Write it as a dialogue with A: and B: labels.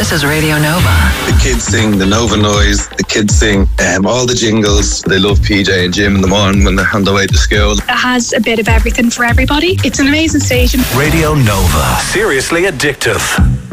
A: This is Radio Nova.
B: The kids sing the Nova Noise. The kids sing all the jingles. They love PJ and Jim in the morning when they're on their way to school.
C: It has a bit of everything for everybody. It's an amazing station.
D: Radio Nova. Seriously addictive.